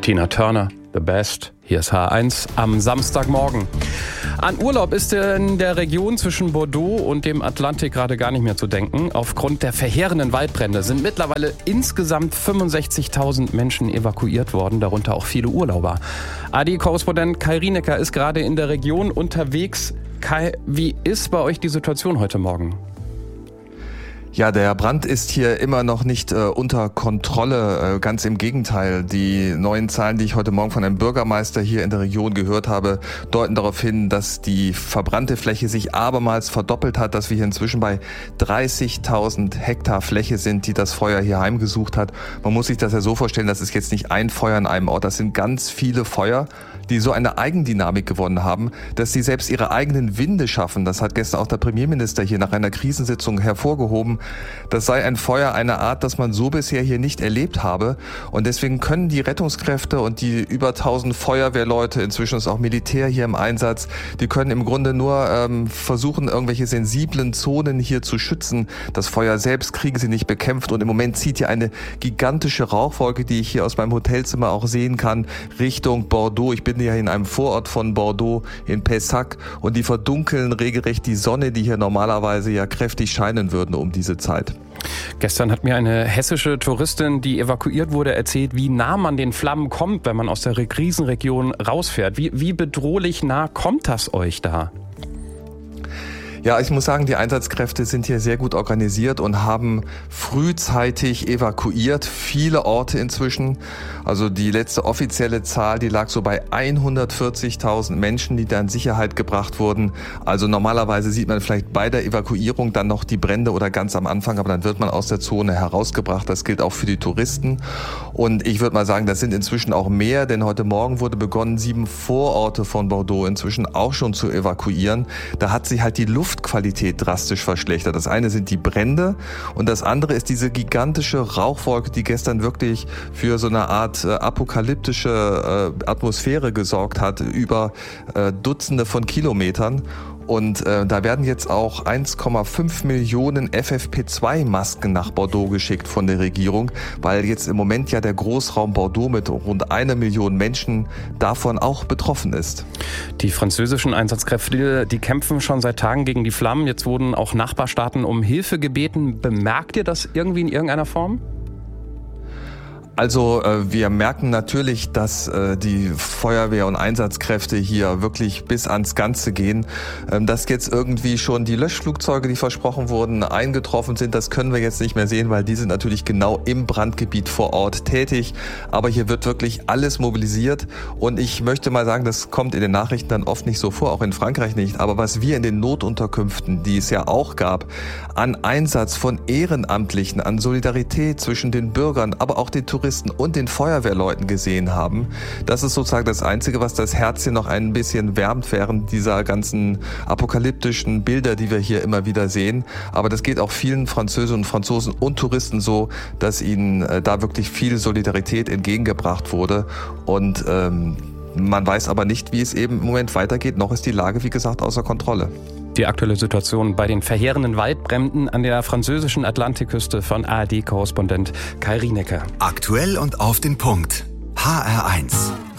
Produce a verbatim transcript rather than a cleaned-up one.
Tina Turner, The Best. Hier ist H eins am Samstagmorgen. An Urlaub ist in der Region zwischen Bordeaux und dem Atlantik gerade gar nicht mehr zu denken. Aufgrund der verheerenden Waldbrände sind mittlerweile insgesamt fünfundsechzigtausend Menschen evakuiert worden, darunter auch viele Urlauber. A D-Korrespondent Kai Rienecker ist gerade in der Region unterwegs. Kai, wie ist bei euch die Situation heute Morgen? Ja, der Brand ist hier immer noch nicht äh, unter Kontrolle. Äh, ganz im Gegenteil. Die neuen Zahlen, die ich heute Morgen von einem Bürgermeister hier in der Region gehört habe, deuten darauf hin, dass die verbrannte Fläche sich abermals verdoppelt hat, dass wir hier inzwischen bei dreißigtausend Hektar Fläche sind, die das Feuer hier heimgesucht hat. Man muss sich das ja so vorstellen, das ist jetzt nicht ein Feuer an einem Ort, das sind ganz viele Feuer, die so eine Eigendynamik gewonnen haben, dass sie selbst ihre eigenen Winde schaffen. Das hat gestern auch der Premierminister hier nach einer Krisensitzung hervorgehoben. Das sei ein Feuer einer Art, das man so bisher hier nicht erlebt habe. Und deswegen können die Rettungskräfte und die über tausend Feuerwehrleute, inzwischen ist auch Militär hier im Einsatz, die können im Grunde nur ähm, versuchen, irgendwelche sensiblen Zonen hier zu schützen. Das Feuer selbst kriegen sie nicht bekämpft. Und im Moment zieht hier eine gigantische Rauchwolke, die ich hier aus meinem Hotelzimmer auch sehen kann, Richtung Bordeaux. Ich bin hier in einem Vorort von Bordeaux in Pessac und die verdunkeln regelrecht die Sonne, die hier normalerweise ja kräftig scheinen würde um diese Zeit. Gestern hat mir eine hessische Touristin, die evakuiert wurde, erzählt, wie nah man den Flammen kommt, wenn man aus der Krisenregion rausfährt. Wie, wie bedrohlich nah kommt das euch da? Ja, ich muss sagen, die Einsatzkräfte sind hier sehr gut organisiert und haben frühzeitig evakuiert. Viele Orte inzwischen. Also die letzte offizielle Zahl, die lag so bei hundertvierzigtausend Menschen, die da in Sicherheit gebracht wurden. Also normalerweise sieht man vielleicht bei der Evakuierung dann noch die Brände oder ganz am Anfang, aber dann wird man aus der Zone herausgebracht. Das gilt auch für die Touristen. Und ich würde mal sagen, das sind inzwischen auch mehr, denn heute Morgen wurde begonnen, sieben Vororte von Bordeaux inzwischen auch schon zu evakuieren. Da hat sich halt die Luft Qualität drastisch verschlechtert. Das eine sind die Brände und das andere ist diese gigantische Rauchwolke, die gestern wirklich für so eine Art äh, apokalyptische äh, Atmosphäre gesorgt hat, über äh, Dutzende von Kilometern. Und äh, da werden jetzt auch eins Komma fünf Millionen F F P zwei Masken nach Bordeaux geschickt von der Regierung, weil jetzt im Moment ja der Großraum Bordeaux mit rund einer Million Menschen davon auch betroffen ist. Die französischen Einsatzkräfte, die kämpfen schon seit Tagen gegen die Flammen. Jetzt wurden auch Nachbarstaaten um Hilfe gebeten. Bemerkt ihr das irgendwie in irgendeiner Form? Also äh, wir merken natürlich, dass äh, die Feuerwehr und Einsatzkräfte hier wirklich bis ans Ganze gehen. Ähm, dass jetzt irgendwie schon die Löschflugzeuge, die versprochen wurden, eingetroffen sind, das können wir jetzt nicht mehr sehen, weil die sind natürlich genau im Brandgebiet vor Ort tätig. Aber hier wird wirklich alles mobilisiert und ich möchte mal sagen, das kommt in den Nachrichten dann oft nicht so vor, auch in Frankreich nicht. Aber was wir in den Notunterkünften, die es ja auch gab, an Einsatz von Ehrenamtlichen, an Solidarität zwischen den Bürgern, aber auch den Touristen und den Feuerwehrleuten gesehen haben. Das ist sozusagen das Einzige, was das Herz hier noch ein bisschen wärmt während dieser ganzen apokalyptischen Bilder, die wir hier immer wieder sehen. Aber das geht auch vielen Französinnen und Franzosen und Touristen so, dass ihnen äh, da wirklich viel Solidarität entgegengebracht wurde. Und ähm, man weiß aber nicht, wie es eben im Moment weitergeht. Noch ist die Lage, wie gesagt, außer Kontrolle. Die aktuelle Situation bei den verheerenden Waldbränden an der französischen Atlantikküste von A R D-Korrespondent Kai Rienecker. Aktuell und auf den Punkt. H R eins.